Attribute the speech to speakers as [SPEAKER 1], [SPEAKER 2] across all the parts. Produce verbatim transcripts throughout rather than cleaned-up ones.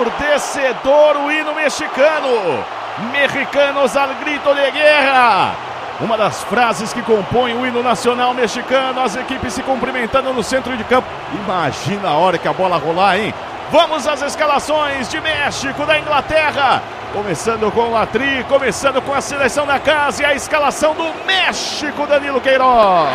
[SPEAKER 1] ensurdecedor o hino mexicano. Mexicanos al grito de guerra. Uma das frases que compõe o hino nacional mexicano, as equipes se cumprimentando no centro de campo. Imagina a hora que a bola rolar, hein? Vamos às escalações de México, da Inglaterra. Começando com o Latri, começando com a seleção da casa e a escalação do México, Danilo Queiroz.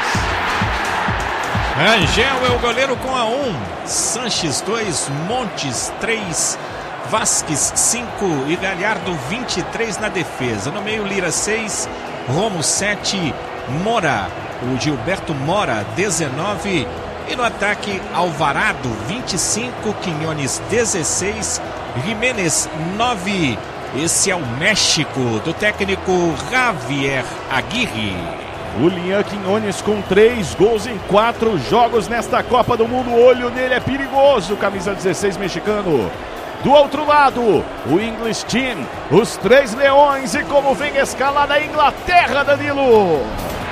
[SPEAKER 2] Rangel é o goleiro com a um, Sanches dois, Montes três, Vasquez cinco e Galhardo vinte e três na defesa. No meio, Lira seis, Romo sete, Mora, o Gilberto Mora dezenove e no ataque Alvarado vinte e cinco, Quiñones dezesseis, Jiménez nove. Esse é o México do técnico Javier Aguirre.
[SPEAKER 1] O Lian Quiñones com três gols em quatro jogos nesta Copa do Mundo. Olho nele, é perigoso, camisa dezesseis mexicano. Do outro lado, o English Team, os três leões. E como vem a escalada a Inglaterra, Danilo?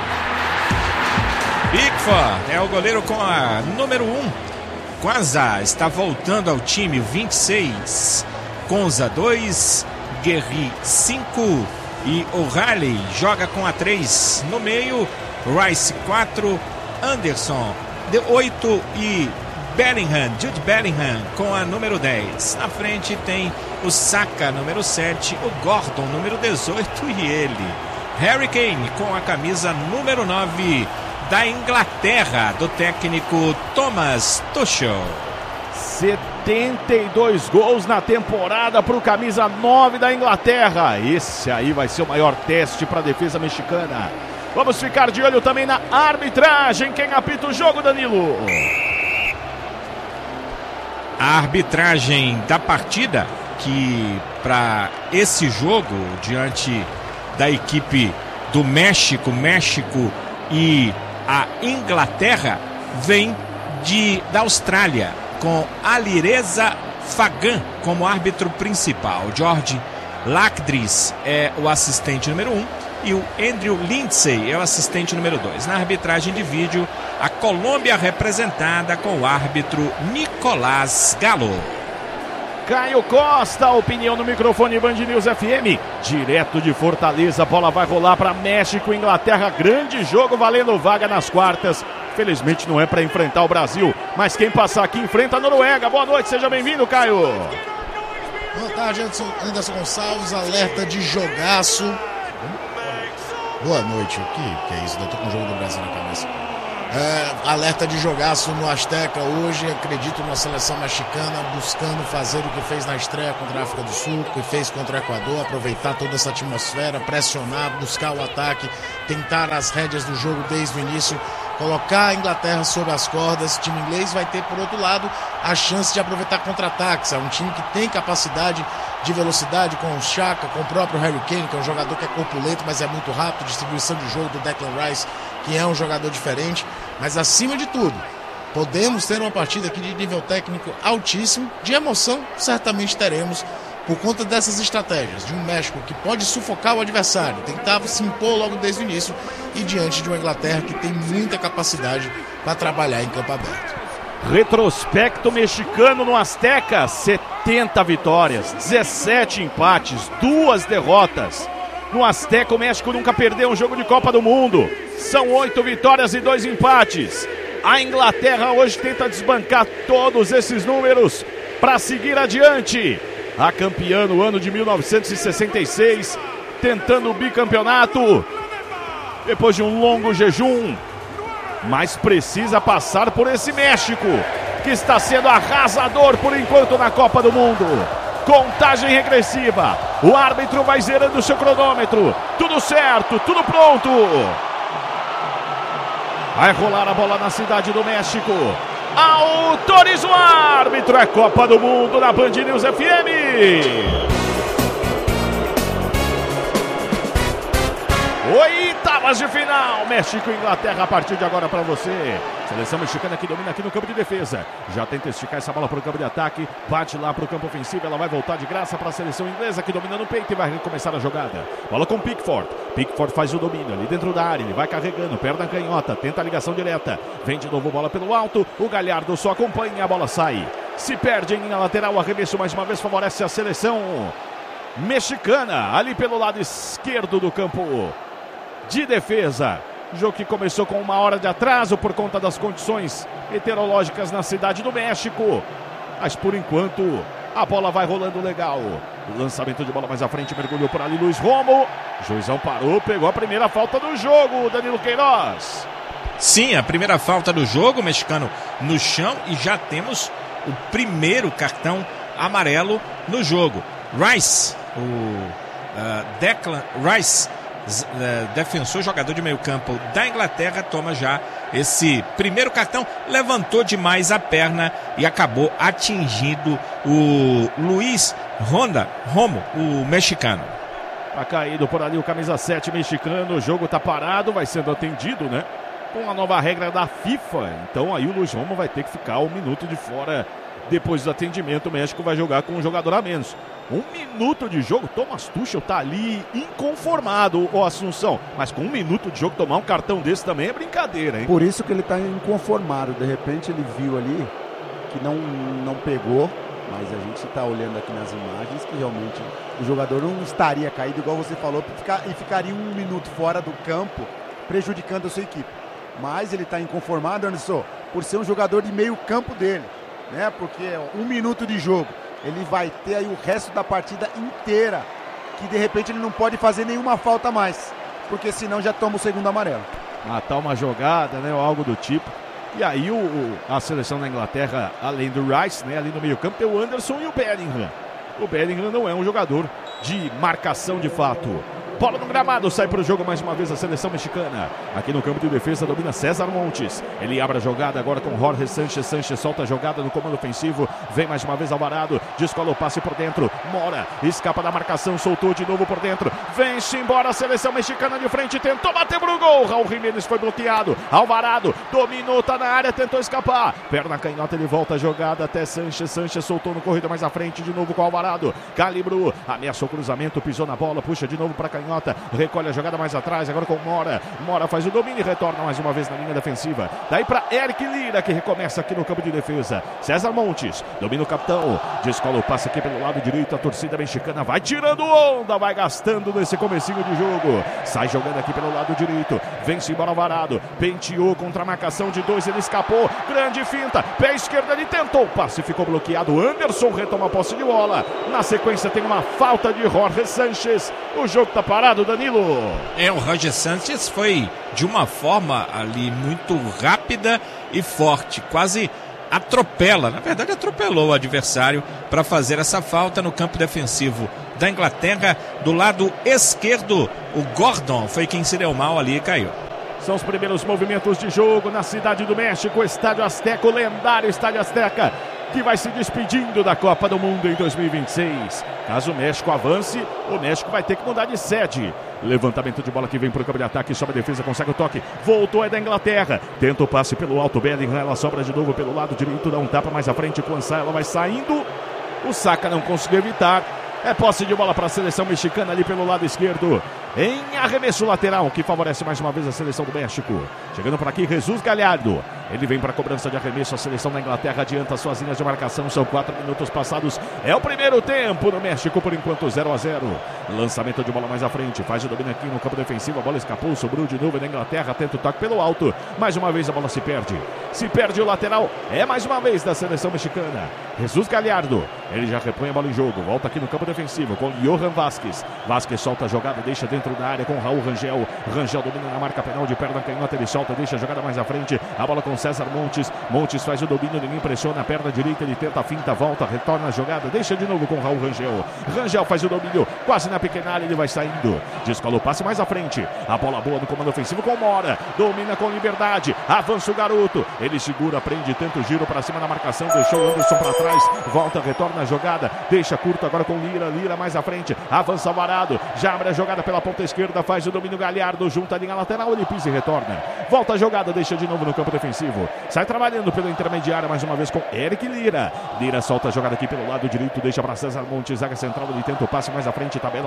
[SPEAKER 2] Pickford é o goleiro com a número um. Quasar está voltando ao time, vinte e seis. Conza dois, Guerri cinco e O'Reilly joga com a três. No meio, Rice quatro, Anderson oito e Bellingham, Jude Bellingham com a número dez. Na frente tem o Saka, número sete, o Gordon, número dezoito e ele, Harry Kane, com a camisa número nove da Inglaterra, do técnico Thomas Tuchel.
[SPEAKER 1] setenta e dois gols na temporada para o camisa nove da Inglaterra. Esse aí vai ser o maior teste para a defesa mexicana. Vamos ficar de olho também na arbitragem. Quem apita o jogo, Danilo?
[SPEAKER 2] A arbitragem da partida, que para esse jogo, diante da equipe do México, México e a Inglaterra, vem de, da Austrália, com Alireza Fagan como árbitro principal. George Lacdris é o assistente número um e o Andrew Lindsay é o assistente número dois. Na arbitragem de vídeo, a Colômbia representada com o árbitro Nicolás Galo.
[SPEAKER 1] Caio Costa, opinião no microfone Band News F M, direto de Fortaleza. A bola vai rolar para México, Inglaterra, grande jogo valendo vaga nas quartas. Felizmente não é para enfrentar o Brasil, mas quem passar aqui enfrenta a Noruega. Boa noite, seja bem-vindo, Caio.
[SPEAKER 3] Boa tarde, Anderson Gonçalves, alerta de jogaço. Boa noite, o que, que é isso? Eu tô com o jogo do Brasil na cabeça. É, alerta de jogaço no Azteca hoje. Acredito na seleção mexicana buscando fazer o que fez na estreia contra a África do Sul, o que fez contra o Equador, aproveitar toda essa atmosfera, pressionar, buscar o ataque, tentar as rédeas do jogo desde o início, colocar a Inglaterra sob as cordas. O time inglês vai ter, por outro lado, a chance de aproveitar contra-ataques. É um time que tem capacidade de velocidade com o Xhaka, com o próprio Harry Kane, que é um jogador que é corpulento, mas é muito rápido, distribuição de jogo do Declan Rice, que é um jogador diferente. Mas acima de tudo, podemos ter uma partida aqui de nível técnico altíssimo. De emoção, certamente teremos, por conta dessas estratégias de um México que pode sufocar o adversário, tentar se impor logo desde o início, e diante de uma Inglaterra que tem muita capacidade para trabalhar em campo aberto.
[SPEAKER 1] Retrospecto mexicano no Azteca: setenta vitórias, dezessete empates, duas derrotas. No Azteca, o México nunca perdeu um jogo de Copa do Mundo. São oito vitórias e dois empates. A Inglaterra hoje tenta desbancar todos esses números para seguir adiante. A campeã no ano de mil novecentos e sessenta e seis, tentando o bicampeonato depois de um longo jejum. Mas precisa passar por esse México, que está sendo arrasador por enquanto na Copa do Mundo. Contagem regressiva, o árbitro vai zerando o seu cronômetro. Tudo certo, tudo pronto. Vai rolar a bola na cidade do México. Autoriza o árbitro, é Copa do Mundo na Band News F M. Oitavas de final, México e Inglaterra a partir de agora para você. Seleção mexicana que domina aqui no campo de defesa. Já tenta esticar essa bola para o campo de ataque. Bate lá para o campo ofensivo. Ela vai voltar de graça para a seleção inglesa que domina no peito e vai recomeçar a jogada. Bola com Pickford. Pickford faz o domínio ali dentro da área. Ele vai carregando, perna canhota. Tenta a ligação direta. Vem de novo bola pelo alto. O Galhardo só acompanha e a bola sai. Se perde em linha lateral, o arremesso mais uma vez favorece a seleção mexicana. Ali pelo lado esquerdo do campo de defesa. Jogo que começou com uma hora de atraso por conta das condições meteorológicas na cidade do México. Mas por enquanto a bola vai rolando legal. O lançamento de bola mais à frente, mergulhou por ali Luiz Romo. O juizão parou, pegou a primeira falta do jogo, Danilo Queiroz.
[SPEAKER 2] Sim, a primeira falta do jogo, o mexicano no chão, e já temos o primeiro cartão amarelo no jogo. Rice, o uh, Declan Rice, uh, defensor, jogador de meio campo da Inglaterra, toma já esse primeiro cartão, levantou demais a perna e acabou atingindo o Luiz Honda, Romo, o mexicano.
[SPEAKER 1] Tá caído por ali o camisa sete mexicano, o jogo tá parado, vai sendo atendido, né? Com a nova regra da FIFA, então aí o Luiz Romo vai ter que ficar um minuto de fora depois do atendimento. O México vai jogar com um jogador a menos. Um minuto de jogo, Thomas Tuchel tá ali inconformado, ô Assunção. Mas com um minuto de jogo, tomar um cartão desse também é brincadeira, hein?
[SPEAKER 4] Por isso que ele tá inconformado. De repente ele viu ali que não, não pegou, mas a gente tá olhando aqui nas imagens que realmente o jogador não estaria caído, igual você falou, e ficaria um minuto fora do campo, prejudicando a sua equipe. Mas ele tá inconformado, Anderson, por ser um jogador de meio campo dele, né? Porque um minuto de jogo, ele vai ter aí o resto da partida inteira, que de repente ele não pode fazer nenhuma falta a mais, porque senão já toma o segundo amarelo.
[SPEAKER 1] Matar uma jogada, né, ou algo do tipo. E aí o, o, a seleção da Inglaterra, além do Rice, né, ali no meio campo, tem o Anderson e o Bellingham. O Bellingham não é um jogador de marcação de fato. Bola no gramado, sai para o jogo mais uma vez a seleção mexicana. Aqui no campo de defesa domina César Montes. Ele abre a jogada agora com Jorge Sánchez. Sánchez solta a jogada no comando ofensivo. Vem mais uma vez Alvarado. Descola o passe por dentro. Mora, escapa da marcação, soltou de novo por dentro. Vem-se embora a seleção mexicana de frente. Tentou bater pro gol. Raul Jiménez foi bloqueado. Alvarado dominou, tá na área, tentou escapar. Perna canhota, ele volta a jogada até Sánchez. Sánchez soltou no corredor mais à frente de novo com Alvarado. Calibrou, ameaçou o cruzamento, pisou na bola, puxa de novo para canhota. Recolhe a jogada mais atrás, agora com Mora. Mora faz o domínio e retorna mais uma vez na linha defensiva. Daí para Eric Lira, que recomeça aqui no campo de defesa. César Montes, domina o capitão. Descola o passe aqui pelo lado direito. A torcida mexicana vai tirando onda, vai gastando nesse comecinho de jogo. Sai jogando aqui pelo lado direito. Vence embora Alvarado. Penteou contra a marcação de dois, ele escapou. Grande finta, pé esquerdo, ele tentou. O passe ficou bloqueado. Anderson retoma a posse de bola. Na sequência tem uma falta de Jorge Sánchez. O jogo tá parado. Danilo.
[SPEAKER 2] É, o Roger Sánchez foi de uma forma ali muito rápida e forte, quase atropela, na verdade atropelou o adversário para fazer essa falta no campo defensivo da Inglaterra. Do lado esquerdo, o Gordon foi quem se deu mal ali e caiu.
[SPEAKER 1] São os primeiros movimentos de jogo na cidade do México, Estádio Azteca, o lendário Estádio Azteca, que vai se despedindo da Copa do Mundo em dois mil e vinte e seis. Caso o México avance, o México vai ter que mudar de sede. Levantamento de bola que vem para o campo de ataque, sobe a defesa, consegue o toque. Voltou, é da Inglaterra. Tenta o passe pelo alto, Bellingham, ela sobra de novo pelo lado direito, dá um tapa mais à frente com o Ansá, ela vai saindo. O Saka não conseguiu evitar. É posse de bola para a seleção mexicana ali pelo lado esquerdo. Em arremesso lateral, que favorece mais uma vez a seleção do México. Chegando por aqui, Jesus Galhardo. Ele vem para a cobrança de arremesso. A seleção da Inglaterra adianta suas linhas de marcação. São quatro minutos passados. É o primeiro tempo no México, por enquanto zero a zero. Lançamento de bola mais à frente. Faz o domínio aqui no campo defensivo. A bola escapou, sobrou de novo da Inglaterra. Tenta o toque pelo alto. Mais uma vez a bola se perde. Se perde o lateral. É mais uma vez da seleção mexicana. Jesus Galhardo. Ele já repõe a bola em jogo. Volta aqui no campo defensivo com Johan Vázquez. Vázquez solta a jogada, deixa dentro da área com Raul Rangel. Rangel domina na marca penal de perna canhota. Ele solta, deixa a jogada mais à frente. A bola com César Montes. Montes faz o domínio, ninguém pressiona a perna direita. Ele tenta a finta, volta, retorna a jogada. Deixa de novo com Raul Rangel. Rangel faz o domínio, quase na pequena área. Ele vai saindo. Descola o passe mais à frente. A bola boa no comando ofensivo com Mora. Domina com liberdade. Avança o garoto. Ele segura, prende, tenta o giro para cima da marcação. Deixou o Anderson para trás. Volta, retorna a jogada. Deixa curto agora com Lira. Lira mais à frente. Avança Alvarado. Já abre a jogada pela ponta esquerda. Faz o domínio Galhardo. Junta a linha lateral. Ele pisa e retorna. Volta a jogada. Deixa de novo no campo defensivo. Sai trabalhando pela intermediária mais uma vez com Eric Lira. Lira solta a jogada aqui pelo lado direito. Deixa para César Montes. Zaga central. Ele tenta o passe mais à frente. Tabela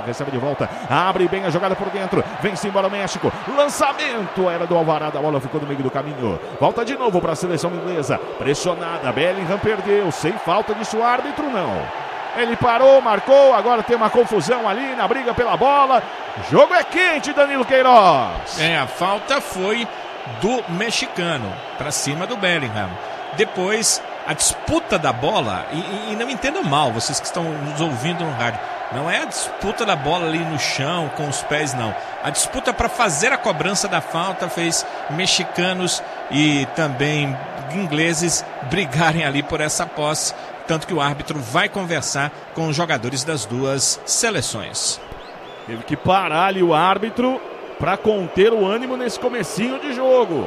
[SPEAKER 1] recebe de volta, abre bem a jogada por dentro, vem-se embora o México, lançamento, era do Alvarado, a bola ficou no meio do caminho, volta de novo para a seleção inglesa, pressionada, Bellingham perdeu, sem falta disso o árbitro não. Ele parou, marcou, agora tem uma confusão ali na briga pela bola. Jogo é quente, Danilo Queiroz.
[SPEAKER 2] É, a falta foi do mexicano para cima do Bellingham. Depois, a disputa da bola, e, e não me entendam mal, vocês que estão nos ouvindo no rádio, não é a disputa da bola ali no chão, com os pés, não. A disputa para fazer a cobrança da falta fez mexicanos e também ingleses brigarem ali por essa posse. Tanto que o árbitro vai conversar com os jogadores das duas seleções.
[SPEAKER 1] Teve que parar ali o árbitro para conter o ânimo nesse comecinho de jogo.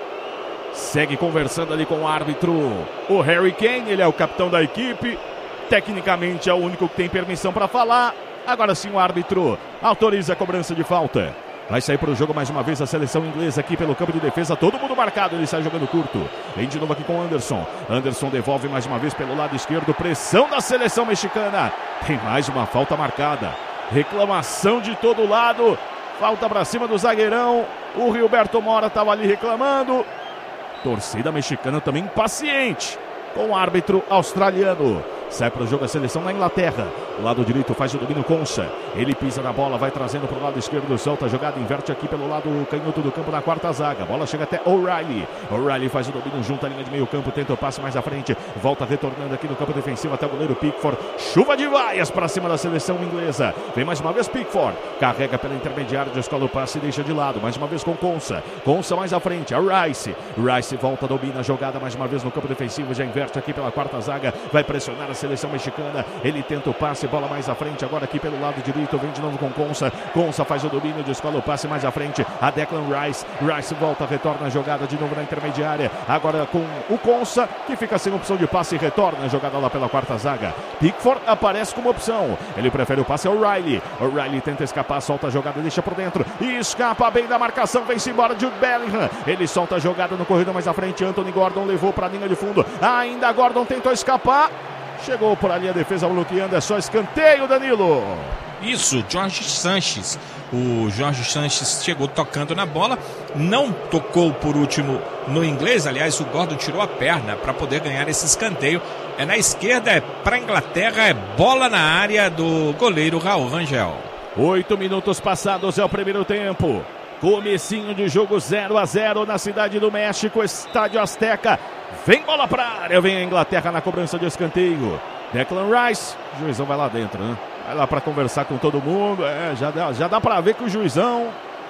[SPEAKER 1] Segue conversando ali com o árbitro o Harry Kane, ele é o capitão da equipe. Tecnicamente é o único que tem permissão para falar. Agora sim o árbitro autoriza a cobrança de falta. Vai sair para o jogo mais uma vez a seleção inglesa aqui pelo campo de defesa. Todo mundo marcado, ele sai jogando curto. Vem de novo aqui com Anderson. Anderson devolve mais uma vez pelo lado esquerdo. Pressão da seleção mexicana. Tem mais uma falta marcada. Reclamação de todo lado. Falta para cima do zagueirão. O Gilberto Mora estava ali reclamando. Torcida mexicana também impaciente com o árbitro australiano. Sai para o jogo a seleção na Inglaterra. O lado direito faz o domínio Konsa. Ele pisa na bola, vai trazendo para o lado esquerdo. Solta a jogada, inverte aqui pelo lado canhoto do campo na quarta zaga. A bola chega até O'Reilly. O'Reilly faz o domínio junto à linha de meio campo. Tenta o passe mais à frente. Volta retornando aqui no campo defensivo até o goleiro Pickford. Chuva de vaias para cima da seleção inglesa. Vem mais uma vez Pickford. Carrega pela intermediária, descola o passe e deixa de lado. Mais uma vez com Konsa. Konsa mais à frente. A Rice. Rice volta, domina a jogada mais uma vez no campo defensivo. Já inverte aqui pela quarta zaga. Vai pressionar a seleção mexicana. Ele tenta o passe, bola mais à frente. Agora aqui pelo lado direito. Vem de novo com Konsa. Konsa faz o domínio, descola o passe mais à frente. A Declan Rice. Rice volta, retorna a jogada de novo na intermediária. Agora com o Konsa, que fica sem opção de passe e retorna a jogada lá pela quarta zaga. Pickford aparece como opção. Ele prefere o passe ao O'Reilly. O'Reilly tenta escapar, solta a jogada, deixa por dentro. E escapa bem da marcação. Vem-se embora Jude Bellingham. Ele solta a jogada no corredor mais à frente. Anthony Gordon levou para a linha de fundo. Ainda Gordon tentou escapar. Chegou por ali a defesa bloqueando, é só escanteio, Danilo.
[SPEAKER 2] Isso, Jorge Sanches. O Jorge Sanches chegou tocando na bola, não tocou por último no inglês. Aliás, o Gordon tirou a perna para poder ganhar esse escanteio. É na esquerda, é para a Inglaterra, é bola na área do goleiro Raul Rangel.
[SPEAKER 1] Oito minutos passados, é o primeiro tempo. Comecinho de jogo zero a zero na cidade do México, Estádio Azteca. Vem bola para a área, vem a Inglaterra na cobrança de escanteio. Declan Rice, o juizão vai lá dentro, né? Vai lá para conversar com todo mundo. É, já dá, já dá para ver que o juizão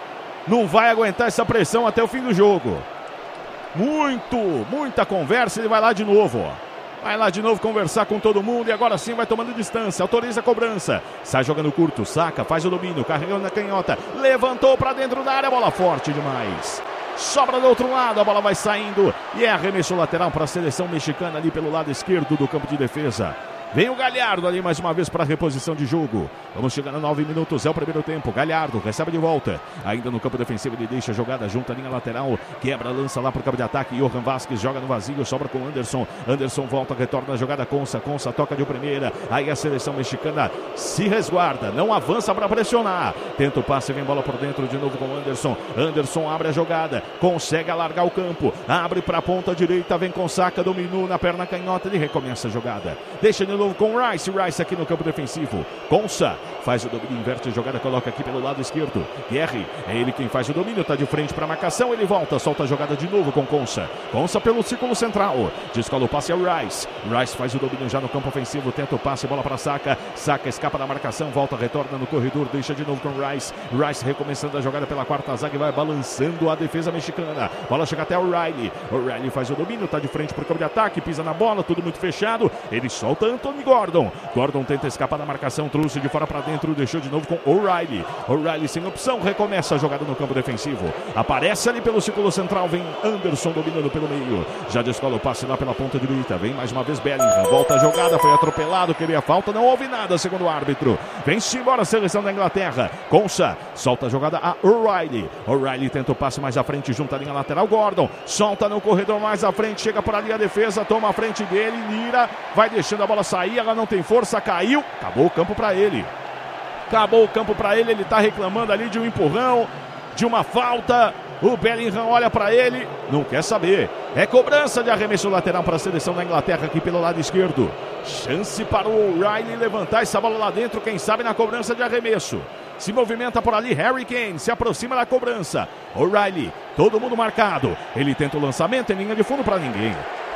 [SPEAKER 1] não vai aguentar essa pressão até o fim do jogo. Muito, muita conversa, ele vai lá de novo, ó. Vai lá de novo conversar com todo mundo e agora sim vai tomando distância, autoriza a cobrança. Sai jogando curto, saca, faz o domínio, carregando na canhota. Levantou para dentro da área, bola forte demais. Sobra do outro lado, a bola vai saindo e é arremesso lateral para a seleção mexicana ali pelo lado esquerdo do campo de defesa. Vem o Galhardo ali mais uma vez para a reposição de jogo. Vamos chegando a nove minutos, é o primeiro tempo. Galhardo recebe de volta. Ainda no campo defensivo ele deixa a jogada junto à linha lateral. Quebra, lança lá para o campo de ataque. Johan Vasquez joga no vazio, sobra com Anderson. Anderson volta, retorna a jogada. Consa, Consa toca de primeira. Aí a seleção mexicana se resguarda, não avança para pressionar. Tenta o passe, vem bola por dentro de novo com Anderson. Anderson abre a jogada, consegue alargar o campo. Abre para a ponta direita, vem com saca, dominou na perna canhota. Ele recomeça a jogada. Deixa de novo com Rice, Rice aqui no campo defensivo. Consa faz o domínio, inverte a jogada, coloca aqui pelo lado esquerdo. Guerri, é ele quem faz o domínio, tá de frente para a marcação, ele volta, solta a jogada de novo com Consa. Consa pelo círculo central, descola o passe ao Rice. Rice faz o domínio já no campo ofensivo, tenta o passe, bola para Saca. Saca escapa da marcação, volta, retorna no corredor, deixa de novo com Rice. Rice recomeçando a jogada pela quarta zaga e vai balançando a defesa mexicana. Bola chega até o O'Reilly. O'Reilly faz o domínio, tá de frente para o campo de ataque, pisa na bola, tudo muito fechado. Ele solta Anthony Gordon. Gordon tenta escapar da marcação, trouxe de fora para dentro, deixou de novo com O'Reilly. O'Reilly sem opção, recomeça a jogada no campo defensivo. Aparece ali pelo círculo central, vem Anderson dominando pelo meio. Já descola o passe lá pela ponta direita. Vem mais uma vez Bellingham, volta a jogada, foi atropelado, queria falta, não houve nada, segundo o árbitro. Vem-se embora a seleção da Inglaterra. Consa, solta a jogada a O'Reilly. O'Reilly tenta o passe mais à frente, junto à linha lateral. Gordon, solta no corredor mais à frente, chega por ali a defesa, toma a frente dele, Lira, vai deixando a bola sair, ela não tem força, caiu, acabou o campo para ele. Acabou o campo para ele, ele tá reclamando ali de um empurrão, de uma falta. O Bellingham olha para ele, não quer saber. É cobrança de arremesso lateral para a seleção da Inglaterra aqui pelo lado esquerdo. Chance para o O'Reilly levantar essa bola lá dentro, quem sabe na cobrança de arremesso. Se movimenta por ali, Harry Kane se aproxima da cobrança. O'Reilly, todo mundo marcado. Ele tenta o lançamento em linha de fundo para ninguém.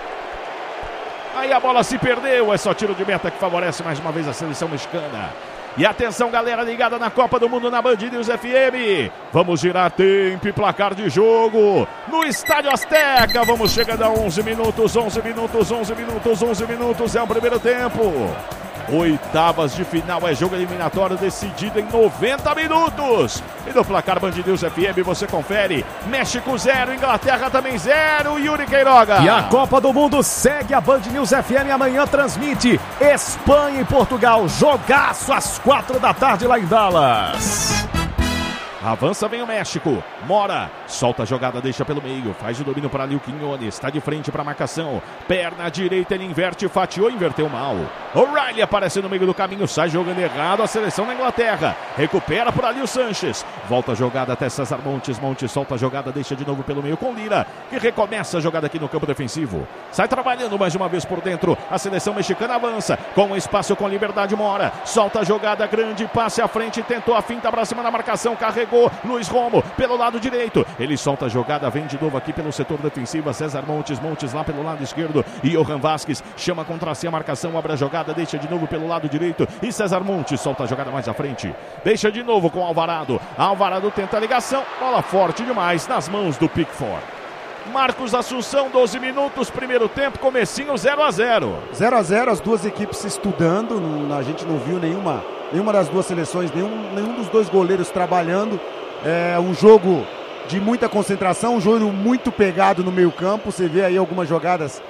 [SPEAKER 1] Aí a bola se perdeu, é só tiro de meta que favorece mais uma vez a seleção mexicana. E atenção, galera ligada na Copa do Mundo na Band News F M. Vamos girar tempo e placar de jogo no Estádio Azteca. Vamos chegando a onze minutos, onze minutos, onze minutos, onze minutos. É o primeiro tempo. Oitavas de final é jogo eliminatório decidido em noventa minutos. E no placar Band News F M você confere. México zero, Inglaterra também zero. Yuri Queiroga.
[SPEAKER 5] E a Copa do Mundo segue. A Band News F M amanhã transmite Espanha e Portugal. Jogaço às quatro da tarde lá em Dallas.
[SPEAKER 1] Avança, vem o México. Mora, solta a jogada, deixa pelo meio. Faz o domínio para ali o Quinones. Está de frente para a marcação. Perna direita, ele inverte, fatiou, inverteu mal. O'Reilly aparece no meio do caminho, sai jogando errado a seleção da Inglaterra. Recupera por ali o Sanches. Volta a jogada até César Montes. Montes solta a jogada, deixa de novo pelo meio com Lira, que recomeça a jogada aqui no campo defensivo. Sai trabalhando mais uma vez por dentro. A seleção mexicana avança com espaço, com liberdade. Mora, solta a jogada grande, passe à frente, tentou a finta para cima da marcação, carregou. Luiz Romo pelo lado direito, ele solta a jogada, vem de novo aqui pelo setor defensivo. César Montes, Montes lá pelo lado esquerdo. E Johan Vasquez chama contra si a marcação, abre a jogada, deixa de novo pelo lado direito. E César Montes solta a jogada mais à frente, deixa de novo com Alvarado. Alvarado tenta a ligação, bola forte demais nas mãos do Pickford. Marcos Assunção, doze minutos, primeiro tempo, comecinho zero a zero.
[SPEAKER 4] zero a zero, as duas equipes se estudando, não, a gente não viu nenhuma, nenhuma das duas seleções, nenhum, nenhum dos dois goleiros trabalhando. É um jogo de muita concentração, um jogo muito pegado no meio campo. Você vê aí algumas jogadas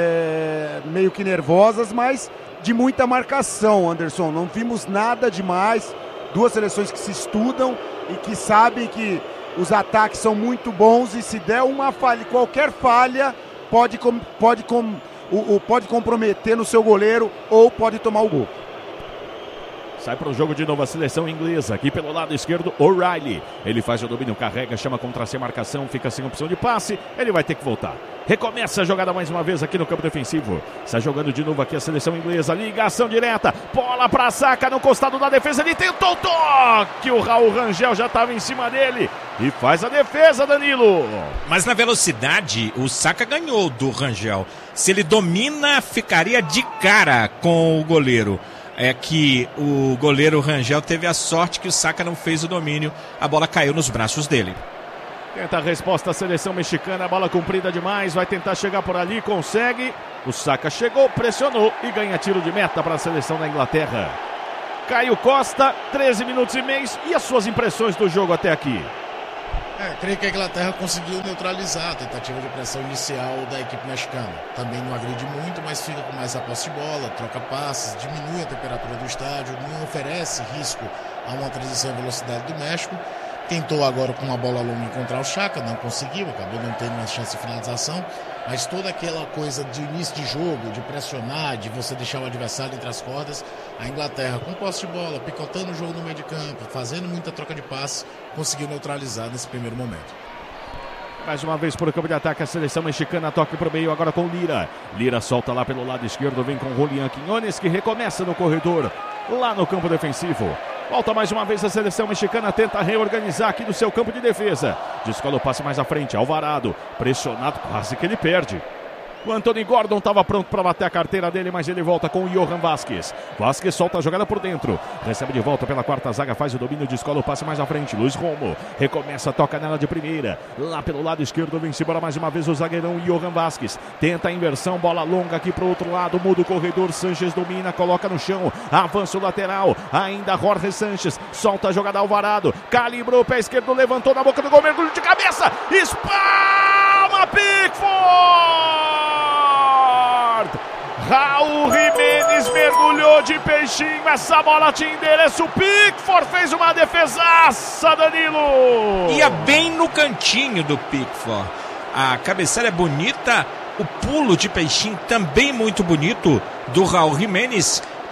[SPEAKER 4] é, meio que nervosas, mas de muita marcação, Anderson. Não vimos nada demais. Duas seleções que se estudam e que sabem que os ataques são muito bons, e se der uma falha, qualquer falha pode, pode, com, o, o, pode comprometer no seu goleiro ou pode tomar o gol.
[SPEAKER 1] Sai para o jogo de novo a seleção inglesa. Aqui pelo lado esquerdo, O'Reilly. Ele faz o domínio, carrega, chama contra si a marcação, fica sem opção de passe. Ele vai ter que voltar. Recomeça a jogada mais uma vez aqui no campo defensivo. Está jogando de novo aqui a seleção inglesa. Ligação direta. Bola para Saka no costado da defesa. Ele tentou o toque. O Raul Rangel já estava em cima dele. E faz a defesa, Danilo.
[SPEAKER 2] Mas na velocidade, o Saka ganhou do Rangel. Se ele domina, ficaria de cara com o goleiro. É que o goleiro Rangel teve a sorte que o Saka não fez o domínio. A bola caiu nos braços dele.
[SPEAKER 1] Tenta a resposta a seleção mexicana. A bola comprida demais. Vai tentar chegar por ali. Consegue. O Saka chegou, pressionou e ganha tiro de meta para a seleção da Inglaterra. Caio Costa, treze minutos e meio. E as suas impressões do jogo até aqui?
[SPEAKER 3] É, creio que a Inglaterra conseguiu neutralizar a tentativa de pressão inicial da equipe mexicana. Também não agride muito, mas fica com mais a posse de bola, troca passes, diminui a temperatura do estádio, não oferece risco a uma transição em velocidade do México. Tentou agora com uma bola longa encontrar o Xhaka, não conseguiu, acabou não tendo uma chance de finalização. Mas toda aquela coisa de início de jogo, de pressionar, de você deixar o adversário entre as cordas, a Inglaterra com posse de bola, picotando o jogo no meio de campo, fazendo muita troca de passes, conseguiu neutralizar nesse primeiro momento.
[SPEAKER 1] Mais uma vez por campo de ataque a seleção mexicana, toque para o meio agora com Lira. Lira solta lá pelo lado esquerdo, vem com Julián Quinones, que recomeça no corredor, lá no campo defensivo. Volta mais uma vez a seleção mexicana, tenta reorganizar aqui no seu campo de defesa. Descola o passe mais à frente, Alvarado, pressionado, quase que ele perde. O Anthony Gordon estava pronto para bater a carteira dele, mas ele volta com o Johan Vasquez. Vasquez solta a jogada por dentro. Recebe de volta pela quarta zaga, faz o domínio, descola o passe mais à frente. Luiz Romo recomeça, toca nela de primeira. Lá pelo lado esquerdo, vem-se embora mais uma vez o zagueirão Johan Vasquez. Tenta a inversão, bola longa aqui para o outro lado, muda o corredor. Sanches domina, coloca no chão. Avança o lateral, ainda Jorge Sanches. Solta a jogada Alvarado. Calibrou o pé esquerdo, levantou na boca do gol, mergulho de cabeça. Espalma Pickford! Raul Jiménez mergulhou de peixinho, essa bola tinha endereço, o Pickford fez uma defesaça, Danilo!
[SPEAKER 2] Ia bem no cantinho do Pickford. A cabeçada é bonita, o pulo de peixinho também muito bonito do Raul Jiménez,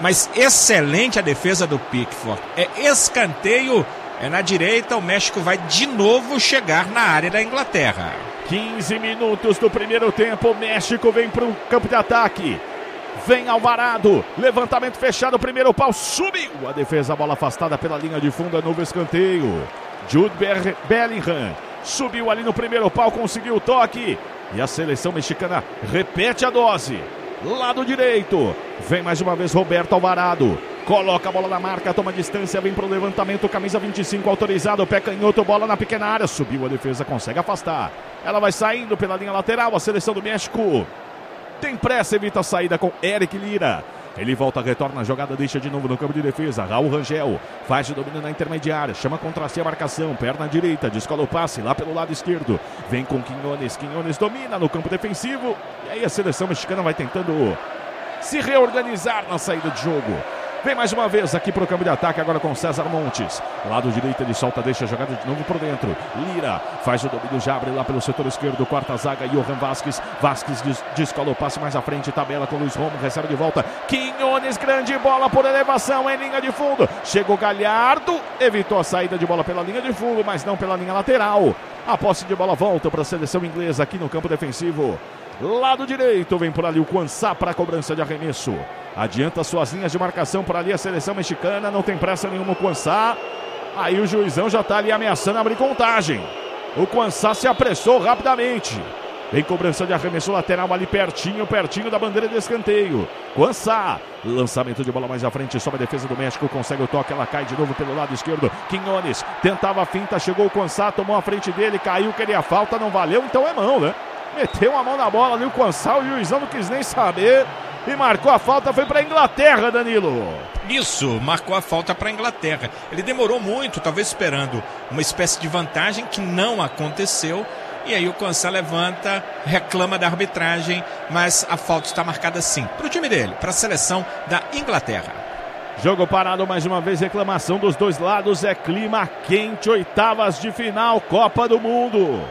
[SPEAKER 2] mas excelente a defesa do Pickford. É escanteio, é na direita, o México vai de novo chegar na área da Inglaterra.
[SPEAKER 1] quinze minutos do primeiro tempo, o México vem para o campo de ataque. Vem Alvarado, levantamento fechado, primeiro pau, subiu. A defesa, a bola afastada pela linha de fundo, é novo escanteio. Jude Bellingham subiu ali no primeiro pau, conseguiu o toque. E a seleção mexicana repete a dose. Lado direito, vem mais uma vez Roberto Alvarado. Coloca a bola na marca, toma distância, vem para o levantamento, camisa vinte e cinco autorizado, pé canhoto, bola na pequena área, subiu a defesa, consegue afastar. Ela vai saindo pela linha lateral, a seleção do México tem pressa, evita a saída com Eric Lira. Ele volta, retorna a jogada, deixa de novo no campo de defesa. Raul Rangel faz o domínio na intermediária, chama contra si a marcação, perna direita, descola o passe lá pelo lado esquerdo. Vem com Quinones, Quinones domina no campo defensivo. E aí a seleção mexicana vai tentando se reorganizar na saída de jogo. Vem mais uma vez aqui para o campo de ataque, agora com César Montes. Lado direito ele solta, deixa a jogada de novo por dentro. Lira faz o domínio, já abre lá pelo setor esquerdo, quarta zaga, Johan Vasquez. Vasquez des descola o passe mais à frente, tabela com Luiz Romo, recebe de volta. Quinones, grande bola por elevação em linha de fundo. Chegou Galhardo, evitou a saída de bola pela linha de fundo, mas não pela linha lateral. A posse de bola volta para a seleção inglesa aqui no campo defensivo. Lado direito, vem por ali o Quansá para a cobrança de arremesso. Adianta suas linhas de marcação por ali a seleção mexicana, não tem pressa nenhuma o Quansá. Aí o juizão já está ali ameaçando abrir contagem. O Quansá se apressou rapidamente. Vem cobrança de arremesso lateral ali pertinho, pertinho da bandeira de escanteio. Quansá, lançamento de bola mais à frente, sobe a defesa do México, consegue o toque, ela cai de novo pelo lado esquerdo. Quinones tentava a finta, chegou o Quansá, tomou a frente dele, caiu, queria falta, não valeu, então é mão, né? Meteu a mão na bola ali o Quansá, o juizão não quis nem saber e marcou a falta, foi para a Inglaterra, Danilo.
[SPEAKER 2] Isso, marcou a falta para a Inglaterra. Ele demorou muito, talvez esperando uma espécie de vantagem que não aconteceu. E aí o Quansá levanta, reclama da arbitragem, mas a falta está marcada sim para o time dele, para a seleção da Inglaterra.
[SPEAKER 1] Jogo parado mais uma vez, reclamação dos dois lados, é clima quente, oitavas de final, Copa do Mundo.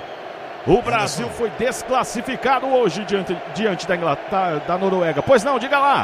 [SPEAKER 1] O Brasil foi desclassificado hoje diante, diante da, Inglaterra, da Noruega. Pois não, diga lá.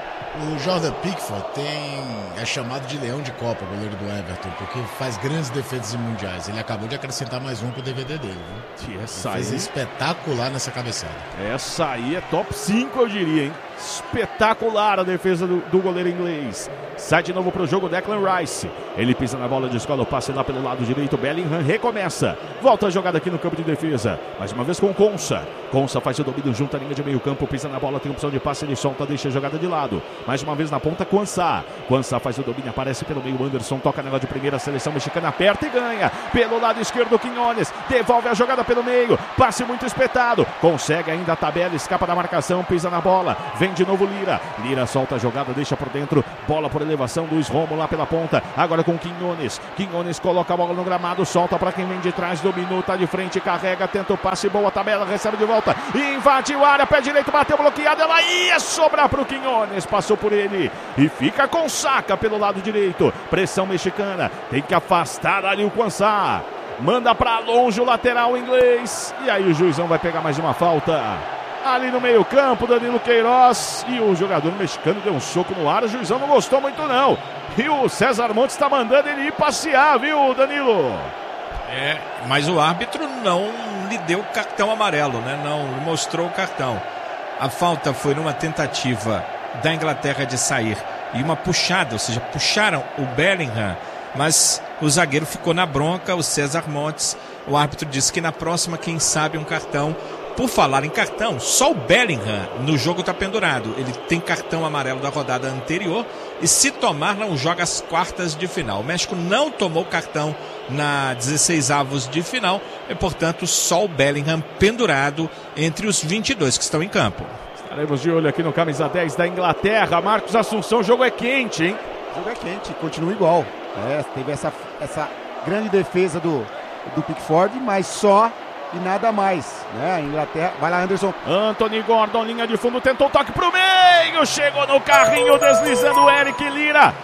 [SPEAKER 3] O Jordan Pickford tem, é chamado de leão de Copa, goleiro do Everton, porque faz grandes defesas em mundiais. Ele acabou de acrescentar mais um pro D V D dele, viu?
[SPEAKER 1] Essa
[SPEAKER 3] Ele fez
[SPEAKER 1] aí,
[SPEAKER 3] espetacular nessa cabeçada.
[SPEAKER 1] Essa aí é top cinco, eu diria, hein? Espetacular a defesa do, do goleiro inglês. Sai de novo pro jogo Declan Rice. Ele pisa na bola, descola o passe lá pelo lado direito. Bellingham recomeça. Volta a jogada aqui no campo de defesa. Mais uma vez com Konsa. Konsa faz o domínio junto à linha de meio campo. Pisa na bola, tem opção de passe. Ele solta, deixa a jogada de lado. Mais uma vez na ponta, Quansá. Quansá faz o domínio, aparece pelo meio. Anderson toca nela de primeira. Seleção mexicana aperta e ganha. Pelo lado esquerdo, Quinones. Devolve a jogada pelo meio. Passe muito espetado. Consegue ainda a tabela. Escapa da marcação. Pisa na bola. Vem de novo Lira. Lira solta a jogada, deixa por dentro. Bola por elevação. Luiz Romo lá pela ponta. Agora com Quinones. Quinones coloca a bola no gramado. Solta para quem vem de trás. Dominou, tá de frente. Carrega, tenta o passe. Boa tabela. Recebe de volta. Invadiu a área. Pé direito. Bateu bloqueado. Ela ia sobrar pro Quinones. Passou por ele. E fica com Saca pelo lado direito. Pressão mexicana. Tem que afastar ali o Quansá. Manda para longe o lateral inglês. E aí o juizão vai pegar mais uma falta. Ali no meio campo, Danilo Queiroz. E o jogador mexicano deu um soco no ar. O juizão não gostou muito não. E o César Montes está mandando ele ir passear, viu, Danilo?
[SPEAKER 2] É, mas o árbitro não lhe deu o cartão amarelo, né? Não mostrou o cartão. A falta foi numa tentativa da Inglaterra de sair e uma puxada, ou seja, puxaram o Bellingham, mas o zagueiro ficou na bronca, o César Montes. O árbitro disse que na próxima, quem sabe, um cartão. Por falar em cartão, só o Bellingham no jogo está pendurado. Ele tem cartão amarelo da rodada anterior e se tomar não joga as quartas de final. O México não tomou cartão na dezesseis avos de final e, portanto, só o Bellingham pendurado entre os vinte e dois que estão em campo.
[SPEAKER 1] Estaremos de olho aqui no camisa dez da Inglaterra. Marcos Assunção, o jogo é quente, hein?
[SPEAKER 4] O jogo é quente, continua igual. É, teve essa, essa grande defesa do, do Pickford, mas só... e nada mais, né? A Inglaterra, vai lá, Anderson.
[SPEAKER 1] Anthony Gordon, linha de fundo, tentou toque pro meio, chegou no carrinho, deslizando o Eric Lira.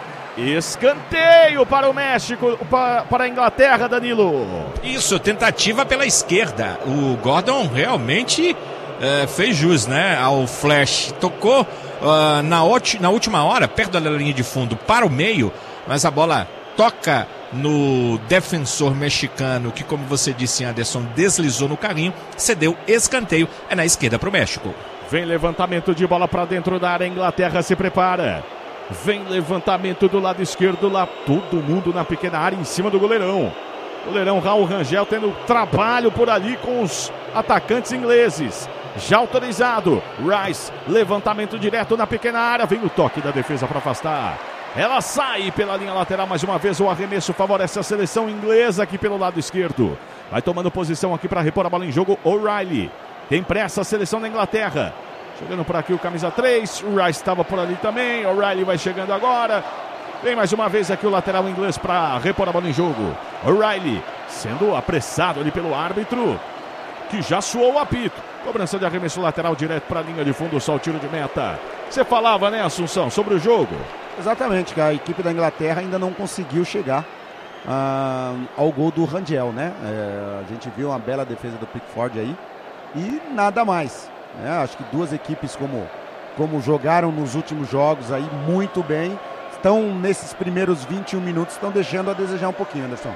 [SPEAKER 1] Escanteio para o México, para, para a Inglaterra, Danilo.
[SPEAKER 2] Isso, tentativa pela esquerda. O Gordon realmente uh, fez jus, né? Ao flash, tocou uh, na, na última hora, perto da linha de fundo, para o meio, mas a bola toca no defensor mexicano, que, como você disse, Anderson, deslizou no carrinho, cedeu escanteio, é na esquerda para o México.
[SPEAKER 1] Vem levantamento de bola para dentro da área, a Inglaterra se prepara. Vem levantamento do lado esquerdo, lá todo mundo na pequena área, em cima do goleirão. Goleirão Raul Rangel tendo trabalho por ali com os atacantes ingleses. Já autorizado, Rice, levantamento direto na pequena área, vem o toque da defesa para afastar. Ela sai pela linha lateral mais uma vez, o arremesso favorece a seleção inglesa aqui pelo lado esquerdo. Vai tomando posição aqui para repor a bola em jogo, O'Reilly. Tem pressa a seleção da Inglaterra. Chegando por aqui o camisa três, o Rice estava por ali também, O'Reilly vai chegando agora. Vem mais uma vez aqui o lateral inglês para repor a bola em jogo. O'Reilly sendo apressado ali pelo árbitro, que já soou o apito. Cobrança de arremesso lateral direto para a linha de fundo, só o tiro de meta. Você falava, né, Assunção, sobre o jogo?
[SPEAKER 4] Exatamente, que a equipe da Inglaterra ainda não conseguiu chegar ah, ao gol do Rangel, né? É, a gente viu uma bela defesa do Pickford aí e nada mais. Né? Acho que duas equipes como, como jogaram nos últimos jogos aí muito bem, estão nesses primeiros vinte e um minutos, estão deixando a desejar um pouquinho, Anderson.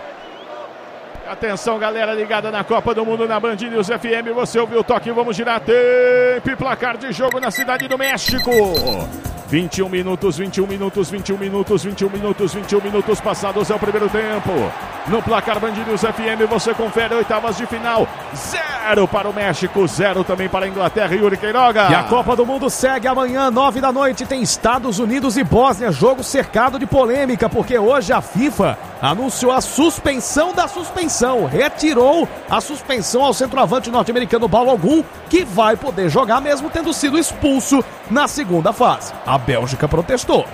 [SPEAKER 1] Atenção, galera ligada na Copa do Mundo na Band News F M. Você ouviu o toque, vamos girar tempo e placar de jogo na Cidade do México. vinte e um minutos, vinte e um minutos, vinte e um minutos, vinte e um minutos, vinte e um minutos passados é o primeiro tempo. No placar Band News F M você confere oitavas de final. Zero para o México, zero também para a Inglaterra. Yuri Queiroga.
[SPEAKER 5] E a Copa do Mundo segue amanhã, nove da noite, tem Estados Unidos e Bósnia, jogo cercado de polêmica, porque hoje a FIFA anunciou a suspensão da suspensão, retirou a suspensão ao centroavante norte-americano Balogun, que vai poder jogar mesmo tendo sido expulso na segunda fase. A Bélgica protestou.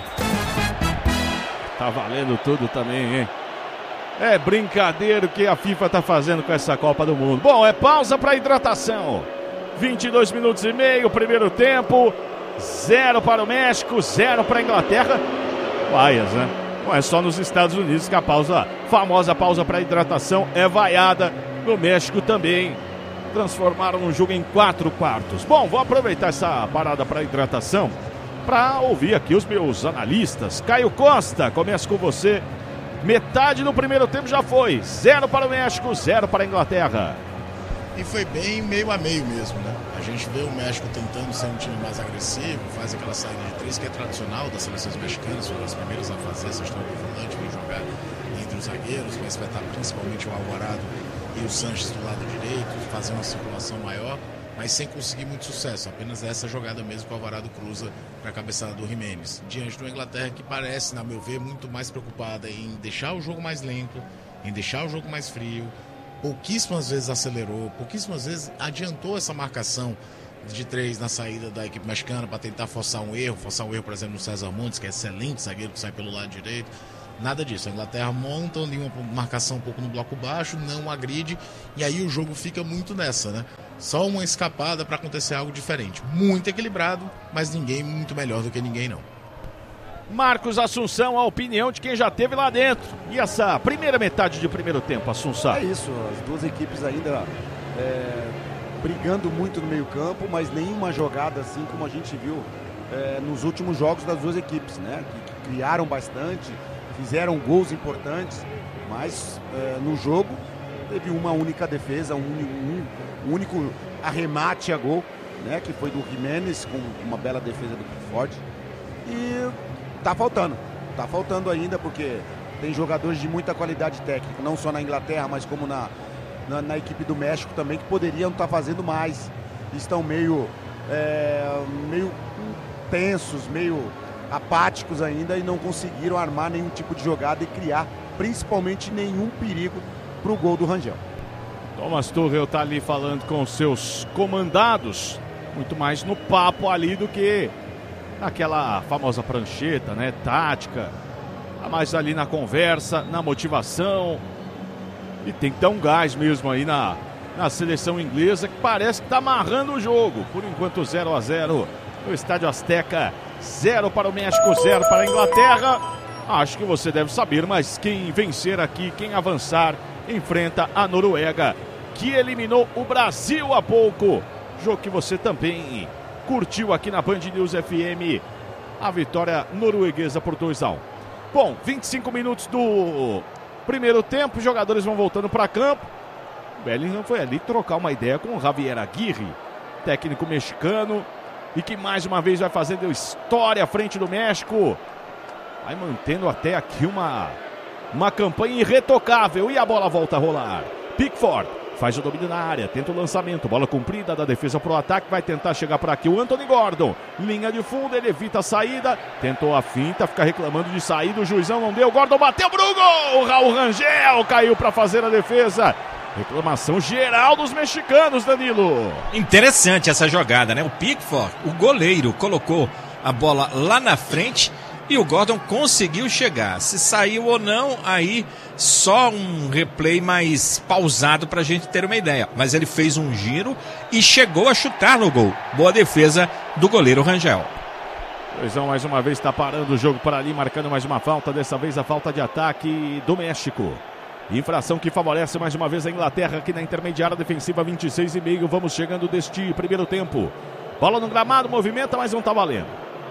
[SPEAKER 1] Tá valendo tudo também, hein? É brincadeira o que a FIFA tá fazendo com essa Copa do Mundo. Bom, é pausa para hidratação. vinte e dois minutos e meio, primeiro tempo. Zero para o México, zero para a Inglaterra. Vaias, né? Não é só nos Estados Unidos que a pausa, famosa pausa para hidratação é vaiada. No México também. Transformaram o jogo em quatro quartos. Bom, vou aproveitar essa parada para hidratação para ouvir aqui os meus analistas. Caio Costa, começo com você. Metade do primeiro tempo já foi. Zero para o México, zero para a Inglaterra.
[SPEAKER 3] E foi bem meio a meio mesmo, né? A gente vê o México tentando ser um time mais agressivo, faz aquela saída de três que é tradicional das seleções mexicanas, foram as primeiras a fazer essa história do volante, vem jogar entre os zagueiros, vai espetar principalmente o Alvarado e o Sanches do lado direito, fazer uma circulação maior, mas sem conseguir muito sucesso. Apenas essa jogada mesmo que o Alvarado cruza para a cabeçada do Jiménez. Diante do Inglaterra, que parece, na meu ver, muito mais preocupada em deixar o jogo mais lento, em deixar o jogo mais frio. Pouquíssimas vezes acelerou, pouquíssimas vezes adiantou essa marcação de três na saída da equipe mexicana para tentar forçar um erro, forçar um erro, por exemplo, no César Montes, que é excelente zagueiro que sai pelo lado direito. Nada disso, a Inglaterra monta ali uma marcação um pouco no bloco baixo, não agride, e aí o jogo fica muito nessa, né? Só uma escapada para acontecer algo diferente. Muito equilibrado, mas ninguém muito melhor do que ninguém, não.
[SPEAKER 1] Marcos Assunção, a opinião de quem já esteve lá dentro. E essa primeira metade de primeiro tempo, Assunção?
[SPEAKER 4] É isso, as duas equipes ainda é, brigando muito no meio campo, mas nenhuma jogada assim como a gente viu é, nos últimos jogos das duas equipes, né? Que, que criaram bastante, fizeram gols importantes, mas é, no jogo teve uma única defesa, um, um, um único arremate a gol, né? Que foi do Jiménez, com uma bela defesa do Pickford. E tá faltando, tá faltando ainda, porque tem jogadores de muita qualidade técnica, não só na Inglaterra, mas como na, na, na equipe do México também, que poderiam estar fazendo mais. Estão meio, é, meio tensos, meio apáticos ainda e não conseguiram armar nenhum tipo de jogada e criar principalmente nenhum perigo para o gol do Rangel.
[SPEAKER 1] Thomas Tuchel tá ali falando com seus comandados, muito mais no papo ali do que naquela famosa prancheta, né, tática, tá mais ali na conversa, na motivação, e tem que dar um gás mesmo aí na, na seleção inglesa, que parece que tá amarrando o jogo. Por enquanto zero a zero no Estádio Azteca, zero para o México, zero para a Inglaterra. Acho que você deve saber, mas quem vencer aqui, quem avançar, enfrenta a Noruega, que eliminou o Brasil há pouco, jogo que você também curtiu aqui na Band News F M a vitória norueguesa por dois a um. Bom, vinte e cinco minutos do primeiro tempo, os jogadores vão voltando para campo. Bellingham foi ali trocar uma ideia com o Javier Aguirre, técnico mexicano, e que mais uma vez vai fazendo história à frente do México. Vai mantendo até aqui uma, uma campanha irretocável. E a bola volta a rolar. Pickford faz o domínio na área, tenta o lançamento, bola comprida da defesa para o ataque, vai tentar chegar por aqui o Anthony Gordon, linha de fundo, ele evita a saída, tentou a finta, fica reclamando de saída, o juizão não deu, Gordon bateu pro gol, Raul Rangel caiu para fazer a defesa. Reclamação geral dos mexicanos, Danilo.
[SPEAKER 2] Interessante essa jogada, né? O Pickford, o goleiro, colocou a bola lá na frente e o Gordon conseguiu chegar. Se saiu ou não, aí só um replay mais pausado pra gente ter uma ideia. Mas ele fez um giro e chegou a chutar no gol. Boa defesa do goleiro Rangel.
[SPEAKER 1] Luizão mais uma vez está parando o jogo por ali, marcando mais uma falta. Dessa vez a falta de ataque do México. Infração que favorece mais uma vez a Inglaterra aqui na intermediária defensiva, vinte e seis e meio. Vamos chegando deste primeiro tempo. Bola no gramado, movimenta, mas não tá valendo.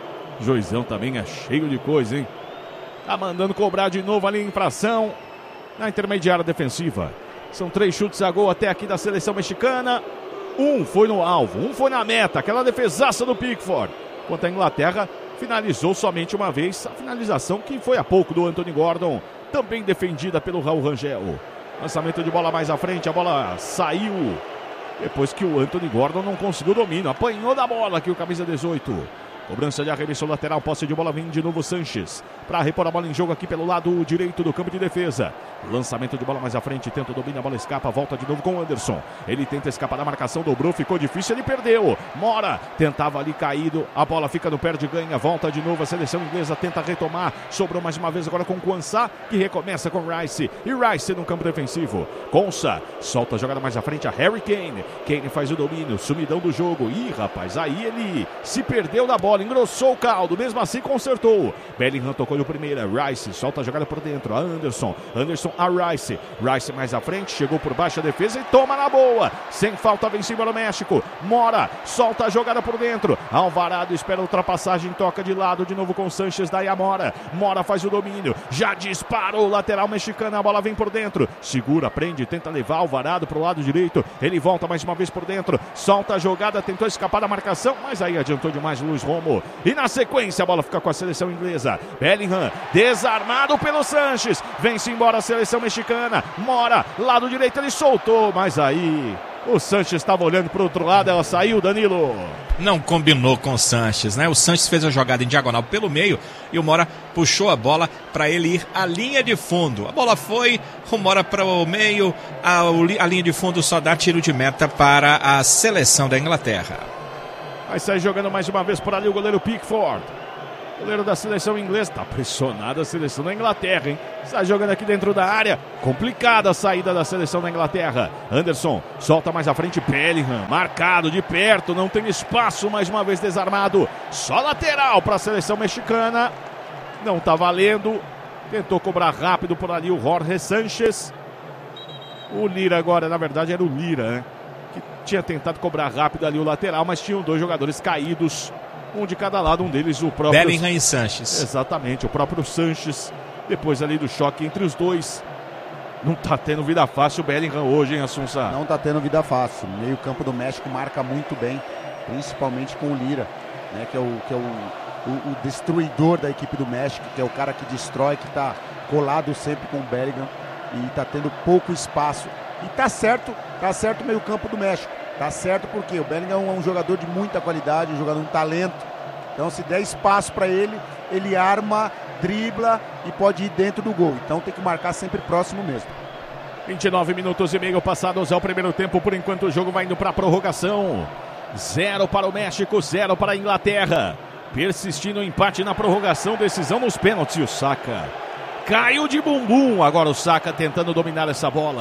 [SPEAKER 1] Juizão também é cheio de coisa, hein? Tá mandando cobrar de novo ali a infração na intermediária defensiva. São três chutes a gol até aqui da seleção mexicana. Um foi no alvo, um foi na meta. Aquela defesaça do Pickford. Enquanto a Inglaterra finalizou somente uma vez. A finalização que foi há pouco do Anthony Gordon. Também defendida pelo Raul Rangel. Lançamento de bola mais à frente. A bola saiu depois que o Anthony Gordon não conseguiu domínio. Apanhou da bola aqui o camisa dezoito. Cobrança de arremesso lateral, posse de bola, vem de novo Sanches. Para repor a bola em jogo aqui pelo lado direito do campo de defesa. Lançamento de bola mais à frente, tenta o domínio, a bola escapa, volta de novo com o Anderson. Ele tenta escapar da marcação, dobrou, ficou difícil, ele perdeu. Mora, tentava ali caído, a bola fica no perde ganha, volta de novo a seleção inglesa, tenta retomar. Sobrou mais uma vez agora com Quansah, que recomeça com Rice. E Rice no campo defensivo. Konsa, solta a jogada mais à frente a Harry Kane. Kane faz o domínio, sumidão do jogo. Ih, rapaz, aí ele se perdeu da bola. Engrossou o caldo, mesmo assim consertou. Bellingham tocou no primeira, Rice solta a jogada por dentro, a Anderson, Anderson a Rice, Rice mais à frente, chegou por baixo a defesa e toma na boa, sem falta vem em cima do México. Mora, solta a jogada por dentro, Alvarado espera a ultrapassagem, toca de lado de novo com Sanches, daí a Mora, Mora faz o domínio, já disparou o lateral mexicano, a bola vem por dentro, segura, prende, tenta levar Alvarado para o lado direito, ele volta mais uma vez por dentro, solta a jogada, tentou escapar da marcação, mas aí adiantou demais Luiz Romo. E na sequência a bola fica com a seleção inglesa. Bellingham desarmado pelo Sanches. Vem-se embora a seleção mexicana. Mora, lado direito, ele soltou. Mas aí o Sanches estava olhando para o outro lado. Ela saiu, Danilo.
[SPEAKER 2] Não combinou com o Sanches, né? O Sanches fez a jogada em diagonal pelo meio e o Mora puxou a bola para ele ir à linha de fundo. A bola foi, o Mora para o meio. A, a linha de fundo só dá tiro de meta para a seleção da Inglaterra.
[SPEAKER 1] Vai sair jogando mais uma vez por ali o goleiro Pickford. Goleiro da seleção inglesa. Tá pressionada a seleção da Inglaterra, hein? Sai jogando aqui dentro da área. Complicada a saída da seleção da Inglaterra. Anderson solta mais à frente. Bellingham marcado de perto. Não tem espaço. Mais uma vez desarmado. Só lateral para a seleção mexicana. Não tá valendo. Tentou cobrar rápido por ali o Jorge Sanches. O Lira agora, na verdade, era o Lira, né? Tinha tentado cobrar rápido ali o lateral, mas tinham dois jogadores caídos, um de cada lado, um deles o próprio...
[SPEAKER 2] Bellingham e Sanches.
[SPEAKER 1] Exatamente, o próprio Sanches, depois ali do choque entre os dois. Não tá tendo vida fácil o Bellingham hoje, hein, Assunção?
[SPEAKER 4] Não tá tendo vida fácil, o meio campo do México marca muito bem, principalmente com o Lira, né, que é, o, que é o, o, o destruidor da equipe do México, que é o cara que destrói, que tá colado sempre com o Bellingham e tá tendo pouco espaço. E tá certo, tá certo o meio campo do México. Tá certo porque o Bellingham é um jogador de muita qualidade, um jogador de talento. Então se der espaço para ele, ele arma, dribla e pode ir dentro do gol. Então tem que marcar sempre próximo mesmo.
[SPEAKER 1] vinte e nove minutos e meio passados ao primeiro tempo. Por enquanto o jogo vai indo para a prorrogação. Zero para o México, zero para a Inglaterra. Persistindo o empate na prorrogação, decisão nos pênaltis. E o Saka caiu de bumbum. Agora o Saka tentando dominar essa bola.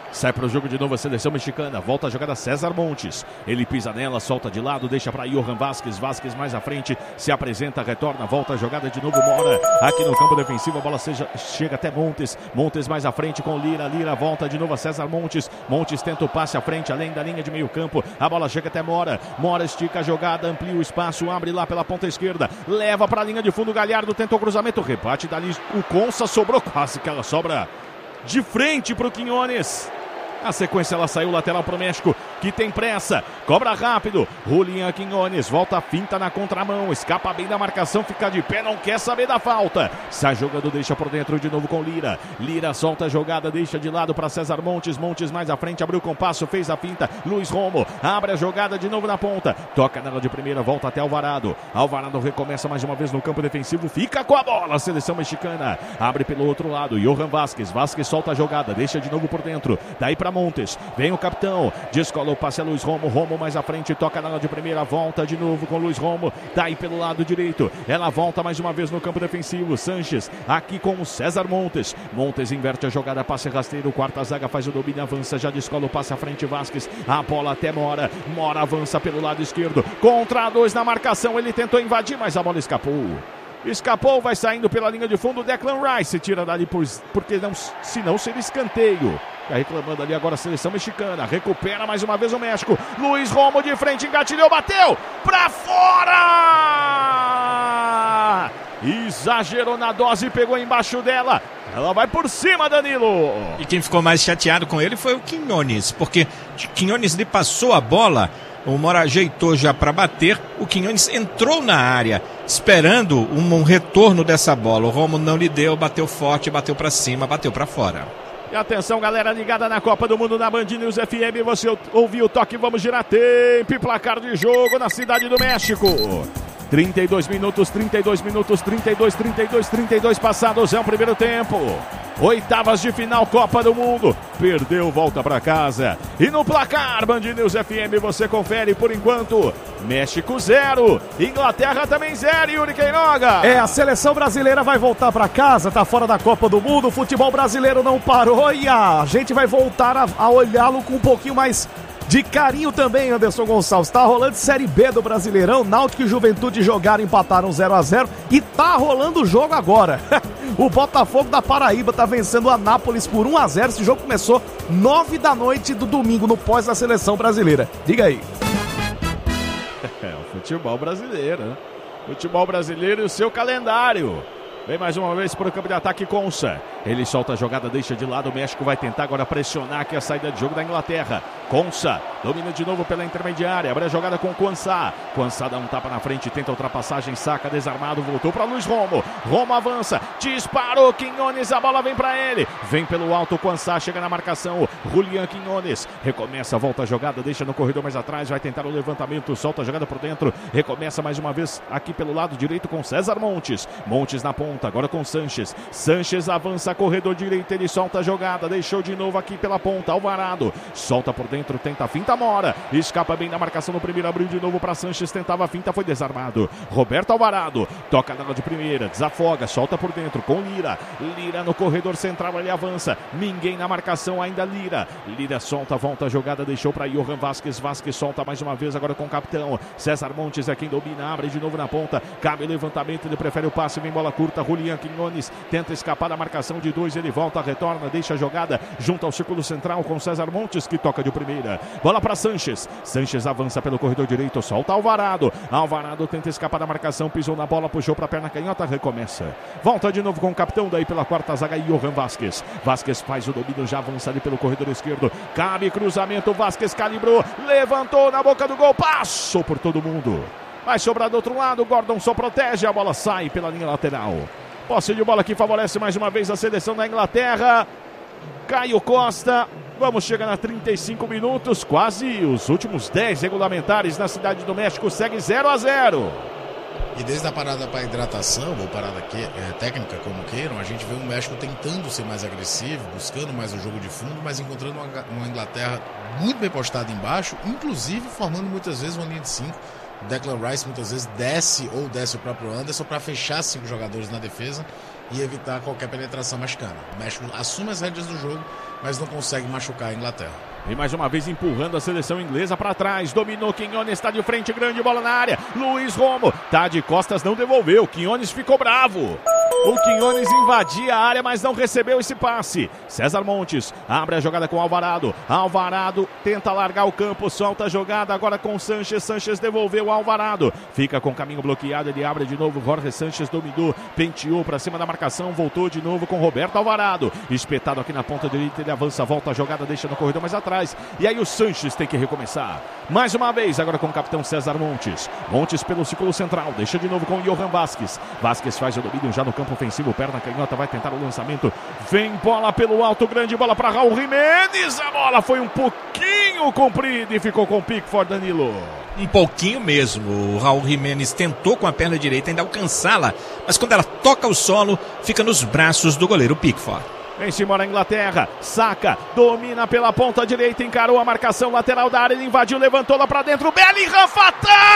[SPEAKER 1] Sai para o jogo de novo a seleção mexicana. Volta a jogada César Montes. Ele pisa nela, solta de lado, deixa para Johan Vázquez. Vázquez mais à frente, se apresenta, retorna, volta a jogada de novo. Mora aqui no campo defensivo. A bola seja, chega até Montes. Montes mais à frente com Lira. Lira volta de novo a César Montes. Montes tenta o passe à frente, além da linha de meio campo. A bola chega até Mora. Mora estica a jogada, amplia o espaço, abre lá pela ponta esquerda. Leva para a linha de fundo. Galhardo tentou o cruzamento. Rebate dali. O Consa sobrou quase que ela sobra de frente para o Quinones. Na sequência ela saiu lateral para o México, que tem pressa, cobra rápido. Julián Quinones volta a finta na contramão, escapa bem da marcação, fica de pé, não quer saber da falta. Sai jogando, deixa por dentro de novo com Lira. Lira solta a jogada, deixa de lado para César Montes. Montes mais à frente, abriu o compasso, fez a finta. Luiz Romo abre a jogada de novo na ponta, toca nela de primeira, volta até Alvarado. Alvarado recomeça mais uma vez no campo defensivo, fica com a bola a seleção mexicana. Abre pelo outro lado, Johan Vázquez. Vázquez solta a jogada, deixa de novo por dentro. Daí para Montes, vem o capitão, descola o passe a Luiz Romo. Romo mais à frente, toca nela de primeira, volta de novo com Luiz Romo. Daí pelo lado direito, ela volta mais uma vez no campo defensivo. Sanches aqui com o César Montes. Montes inverte a jogada, passe rasteiro. Quarta zaga faz o domínio, avança, já descola o passe à frente. Vázquez, a bola até Mora. Mora avança pelo lado esquerdo, contra dois na marcação. Ele tentou invadir, mas a bola escapou. Escapou, vai saindo pela linha de fundo. Declan Rice tira dali, por, porque não, se não seria escanteio. Tá reclamando ali agora a seleção mexicana. Recupera mais uma vez o México. Luiz Romo de frente, engatilhou, bateu pra fora! Exagerou na dose, pegou embaixo dela. Ela vai por cima, Danilo.
[SPEAKER 2] E quem ficou mais chateado com ele foi o Quinones, porque Quinones lhe passou a bola. O Mora ajeitou já para bater. O Quinones entrou na área, esperando um, um retorno dessa bola. O Romo não lhe deu, bateu forte, bateu para cima, bateu para fora.
[SPEAKER 1] E atenção, galera ligada na Copa do Mundo na Band News F M. Você ouviu o toque, vamos girar tempo e placar de jogo na Cidade do México. trinta e dois minutos, trinta e dois minutos, trinta e dois, trinta e dois, trinta e dois passados, é o primeiro tempo. Oitavas de final, Copa do Mundo. Perdeu, volta pra casa. E no placar, Band News F M, você confere por enquanto. México zero, Inglaterra também zero, Yuri Queiroga.
[SPEAKER 5] É, a seleção brasileira vai voltar pra casa, tá fora da Copa do Mundo. O futebol brasileiro não parou e a gente vai voltar a, a olhá-lo com um pouquinho mais de carinho também, Anderson Gonçalves. Tá rolando Série B do Brasileirão. Náutico e Juventude jogaram, empataram zero a zero. E tá rolando o jogo agora. O Botafogo da Paraíba tá vencendo o Anápolis por um a zero. Esse jogo começou nove da noite do domingo, no pós da seleção brasileira. Diga aí.
[SPEAKER 1] É, o futebol brasileiro, né? Futebol brasileiro e o seu calendário. Vem mais uma vez para o campo de ataque, Consa. Ele solta a jogada, deixa de lado. O México vai tentar agora pressionar aqui a saída de jogo da Inglaterra. Consa domina de novo pela intermediária. Abre a jogada com Quansá. Quansá dá um tapa na frente, tenta a ultrapassagem, saca desarmado, voltou para Luiz Romo. Romo avança, disparou Quinones, a bola vem para ele. Vem pelo alto, Quansá chega na marcação. Julián Quinones recomeça, volta a jogada, deixa no corredor mais atrás, vai tentar o levantamento, solta a jogada por dentro. Recomeça mais uma vez aqui pelo lado direito com César Montes. Montes na ponta, agora com Sanches. Sanches avança, corredor direito, ele solta a jogada, deixou de novo aqui pela ponta. Alvarado solta por dentro, tenta a finta, Mora. Escapa bem da marcação no primeiro, abriu de novo para Sanches, tentava a finta, foi desarmado. Roberto Alvarado toca nela de primeira, desafoga, solta por dentro com Lira. Lira no corredor central, ele avança. Ninguém na marcação ainda, Lira. Lira solta, volta a jogada, deixou para Johan Vázquez. Vázquez solta mais uma vez agora com o capitão. César Montes é quem domina, abre de novo na ponta. Cabe o levantamento, ele prefere o passe, vem bola curta. Julián Quinones tenta escapar da marcação de dois, ele volta, retorna, deixa a jogada junto ao círculo central com César Montes, que toca de primeira. Bola para Sanches. Sanches avança pelo corredor direito, solta Alvarado. Alvarado tenta escapar da marcação, pisou na bola, puxou para a perna canhota, recomeça. Volta de novo com o capitão, daí pela quarta zaga, Johan Vázquez. Vázquez faz o domínio, já avança ali pelo corredor esquerdo. Cabe cruzamento, Vázquez calibrou, levantou na boca do gol, passou por todo mundo. Vai sobrar do outro lado, Gordon só protege, a bola sai pela linha lateral. Posse de bola que favorece mais uma vez a seleção da Inglaterra. Caio Costa, vamos chegar a trinta e cinco minutos, quase os últimos dez regulamentares na Cidade do México, segue zero a zero.
[SPEAKER 3] E desde a parada para hidratação, ou parada que, é, técnica, como queiram, a gente vê o México tentando ser mais agressivo, buscando mais o jogo de fundo, mas encontrando uma, uma Inglaterra muito bem postada embaixo, inclusive formando muitas vezes uma linha de cinco O Declan Rice muitas vezes desce ou desce o próprio Anderson para fechar cinco jogadores na defesa e evitar qualquer penetração mexicana. O México assume as rédeas do jogo, mas não consegue machucar a Inglaterra.
[SPEAKER 1] E mais uma vez empurrando a seleção inglesa para trás. Dominou Quinones, está de frente, grande bola na área. Luiz Romo, tá de costas, não devolveu. Quinones ficou bravo. O Quinones invadia a área, mas não recebeu esse passe. César Montes abre a jogada com Alvarado. Alvarado tenta largar o campo, solta a jogada agora com Sanches. Sanches devolveu o Alvarado. Fica com o caminho bloqueado, ele abre de novo. Jorge Sanches dominou, penteou para cima da marcação, voltou de novo com Roberto Alvarado. Espetado aqui na ponta direita, ele avança, volta a jogada, deixa no corredor mais atrás. E aí o Sanches tem que recomeçar. Mais uma vez, agora com o capitão César Montes. Montes pelo círculo central, deixa de novo com o Johan Vasquez. Vasquez faz o domínio já no campo ofensivo, perna canhota, vai tentar o lançamento. Vem bola pelo alto, grande bola para Raul Jiménez. A bola foi um pouquinho comprida e ficou com o Pickford, Danilo.
[SPEAKER 2] Um pouquinho mesmo. O Raul Jiménez tentou com a perna direita ainda alcançá-la, mas quando ela toca o solo, fica nos braços do goleiro Pickford.
[SPEAKER 1] Vem se embora a Inglaterra, saca, domina pela ponta direita, encarou a marcação lateral da área, ele invadiu, levantou lá pra dentro, Bellingham, fatal!